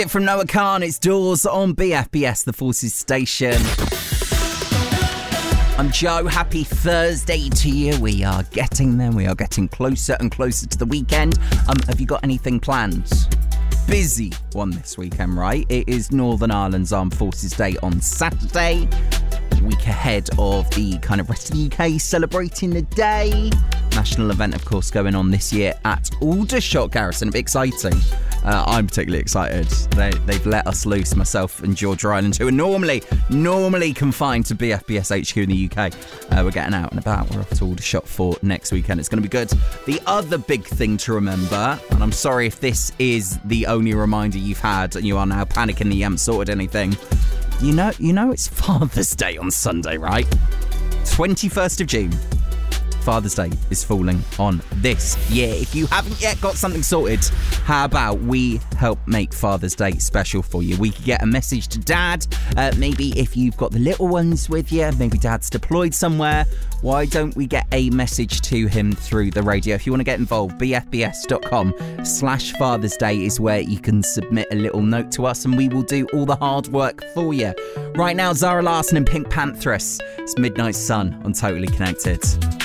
From Noah Khan, it's Doors on BFBS, the Forces station. I'm Joe. Happy Thursday to you. We are getting there. We are getting closer and closer to the weekend. Have you got anything planned? Busy one this weekend, right? It is Northern Ireland's Armed Forces Day on Saturday. Week ahead of the kind of rest of the UK celebrating the day. National event, of course, going on this year at Aldershot Garrison. Exciting. I'm particularly excited. They've let us loose, myself and George Ryland, who are normally confined to BFBS HQ in the UK. We're getting out and about. We're off to Aldershot for next weekend. It's going to be good. The other big thing to remember, and I'm sorry if this is the only reminder you've had and you are now panicking that you haven't sorted anything. You know it's Father's Day on Sunday, right? 21st of June. Father's Day is falling on this year. If you haven't yet got something sorted, how about we help make Father's Day special for you? We could get a message to Dad. Maybe if you've got the little ones with you, maybe Dad's deployed somewhere. Why don't we get a message to him through the radio? If you want to get involved, bfbs.com/Father's Day is where you can submit a little note to us and we will do all the hard work for you. Right now, Zara Larsson and Pink Panthers. It's Midnight Sun on Totally Connected.